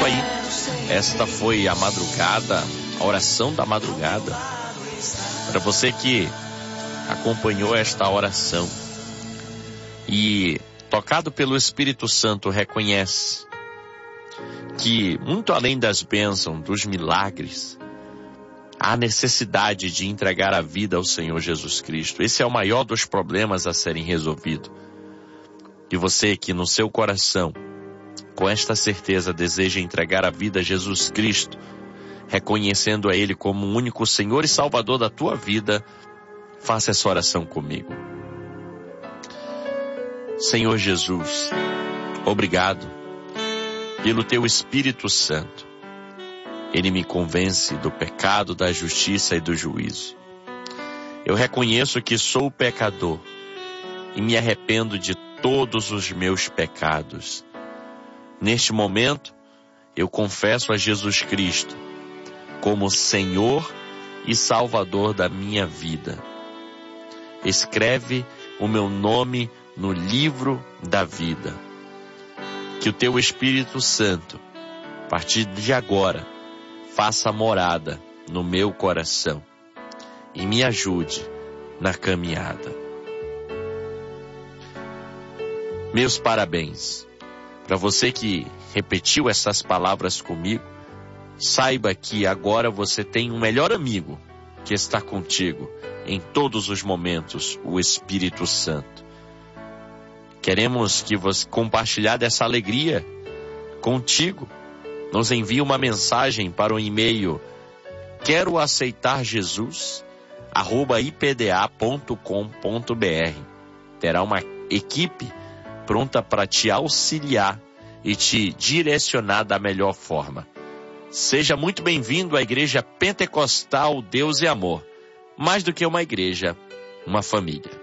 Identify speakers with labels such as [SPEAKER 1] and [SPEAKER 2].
[SPEAKER 1] isso aí. Esta foi a madrugada, a oração da madrugada. Para você que acompanhou esta oração e, tocado pelo Espírito Santo, reconhece que, muito além das bênçãos, dos milagres, há necessidade de entregar a vida ao Senhor Jesus Cristo. Esse é o maior dos problemas a serem resolvidos. E você que no seu coração, com esta certeza, deseja entregar a vida a Jesus Cristo, reconhecendo a Ele como o único Senhor e Salvador da tua vida, faça essa oração comigo. Senhor Jesus, obrigado pelo teu Espírito Santo. Ele me convence do pecado, da justiça e do juízo. Eu reconheço que sou pecador e me arrependo de todos os meus pecados. Neste momento, eu confesso a Jesus Cristo como Senhor e Salvador da minha vida. Escreve o meu nome no livro da vida. Que o teu Espírito Santo, a partir de agora, faça morada no meu coração e me ajude na caminhada. Meus parabéns. Para você que repetiu essas palavras comigo, saiba que agora você tem um melhor amigo que está contigo em todos os momentos, o Espírito Santo. Queremos que você compartilhar dessa alegria contigo. Nos envie uma mensagem para o e-mail quero aceitar Jesus @ipda.com.br. Terá uma equipe pronta para te auxiliar e te direcionar da melhor forma. Seja muito bem-vindo à Igreja Pentecostal Deus e Amor. Mais do que uma igreja, uma família.